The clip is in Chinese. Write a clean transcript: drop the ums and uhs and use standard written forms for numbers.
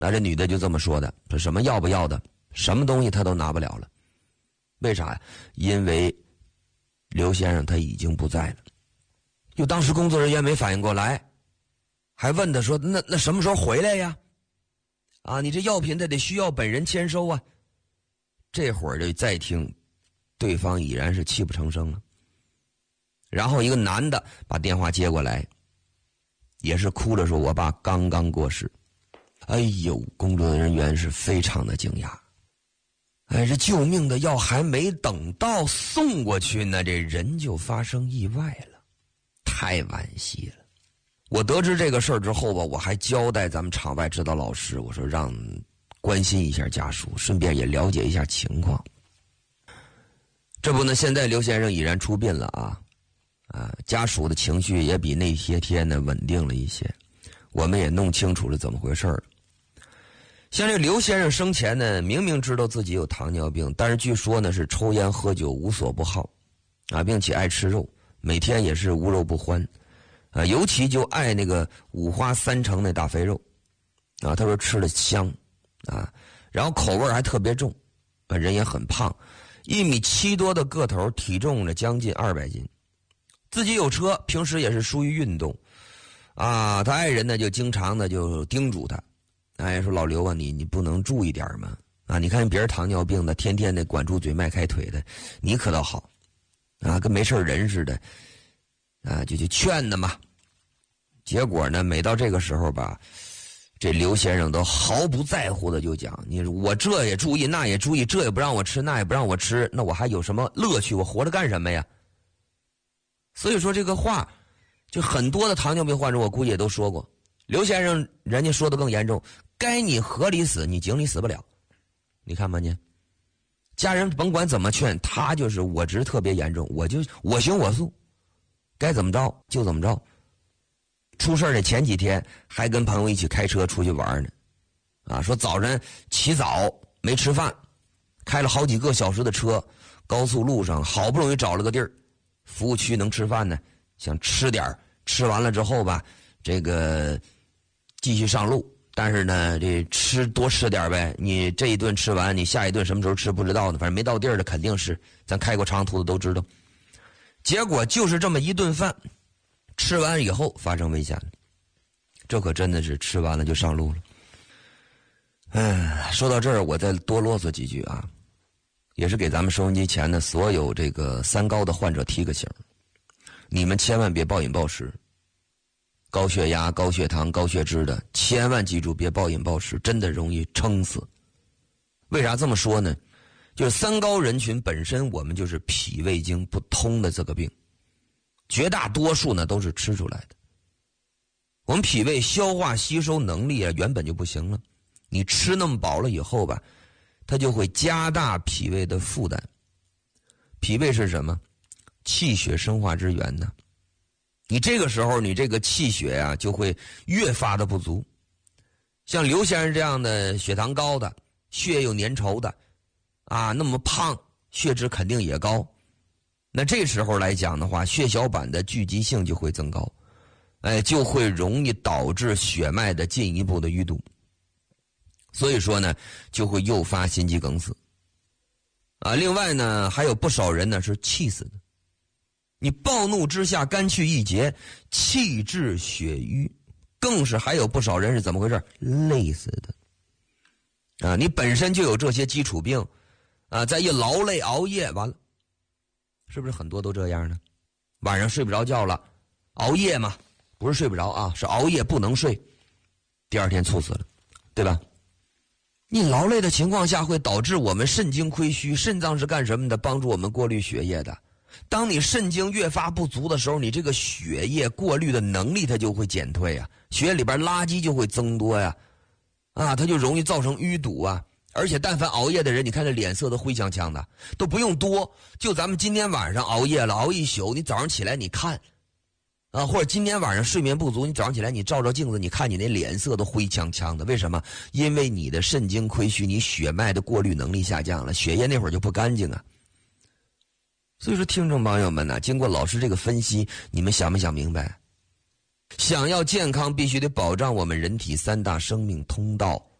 那这女的就这么说的，说什么要不要的，什么东西她都拿不了了。为啥呀？因为刘先生他已经不在了。就当时工作人员没反应过来，还问他说那什么时候回来呀？啊，你这药品他得需要本人签收啊。这会儿就再听对方已然是泣不成声了。然后一个男的把电话接过来，也是哭着说我爸刚刚过世。哎呦，工作人员是非常的惊讶。哎，这救命的药还没等到送过去呢，这人就发生意外了，太惋惜了。我得知这个事儿之后吧，我还交代咱们场外指导老师，我说让关心一下家属，顺便也了解一下情况。这不呢，现在刘先生已然出殡了家属的情绪也比那些天呢稳定了一些，我们也弄清楚了怎么回事儿。像这刘先生生前呢，明明知道自己有糖尿病，但是据说呢是抽烟喝酒无所不好并且爱吃肉，每天也是无肉不欢尤其就爱那个五花三成那大肥肉他说吃了香然后口味还特别重人也很胖，1.7米多的个头，体重呢将近200斤，自己有车，平时也是疏于运动他爱人呢就经常的就叮嘱他说老刘你不能注意点吗？你看别人糖尿病的天天的管住嘴迈开腿的，你可倒好跟没事人似的就劝他嘛。结果呢每到这个时候吧，这刘先生都毫不在乎的就讲，我这也注意那也注意，这也不让我吃那也不让我吃，那我还有什么乐趣？我活着干什么呀？所以说这个话就很多的糖尿病患者我估计也都说过，刘先生人家说的更严重，该你河里死你井里死不了。你看吧你家人甭管怎么劝他，就是我只是特别严重，我行我素，该怎么着就怎么着。出事的前几天还跟朋友一起开车出去玩呢说早晨起早没吃饭，开了好几个小时的车，高速路上好不容易找了个地儿，服务区能吃饭呢，想吃点，吃完了之后吧这个继续上路，但是呢这多吃点呗，你这一顿吃完你下一顿什么时候吃不知道呢，反正没到地儿的肯定是，咱开过长途的都知道。结果就是这么一顿饭吃完以后发生危险了，这可真的是吃完了就上路了。说到这儿我再多啰嗦几句也是给咱们收音机前的所有这个三高的患者提个醒，你们千万别暴饮暴食，高血压高血糖高血脂的千万记住别暴饮暴食，真的容易撑死。为啥这么说呢？就是三高人群本身我们就是脾胃经不通的这个病，绝大多数呢都是吃出来的。我们脾胃消化吸收能力原本就不行了，你吃那么饱了以后吧，它就会加大脾胃的负担。脾胃是什么？气血生化之源呢。你这个时候你这个气血就会越发的不足。像刘先生这样的血糖高的，血液有粘稠的那么胖，血脂肯定也高，那这时候来讲的话，血小板的聚集性就会增高就会容易导致血脉的进一步的淤堵，所以说呢就会诱发心肌梗死另外呢还有不少人呢是气死的，你暴怒之下肝气郁结，气滞血瘀，更是还有不少人是怎么回事？累死的你本身就有这些基础病再一劳累熬夜，完了是不是很多都这样呢？晚上睡不着觉了，熬夜嘛，不是睡不着是熬夜不能睡，第二天猝死了，对吧？你劳累的情况下会导致我们肾精亏虚，肾脏是干什么的？帮助我们过滤血液的。当你肾精越发不足的时候，你这个血液过滤的能力它就会减退血液里边垃圾就会增多它就容易造成淤堵而且但凡熬夜的人，你看这脸色都灰呛呛的，都不用多，就咱们今天晚上熬夜了，熬一宿，你早上起来你看或者今天晚上睡眠不足，你早上起来你照照镜子，你看你那脸色都灰呛呛的，为什么？因为你的肾精亏虚，你血脉的过滤能力下降了，血液那会儿就不干净所以说听众朋友们经过老师这个分析，你们想没想明白？想要健康必须得保障我们人体3大生命通道，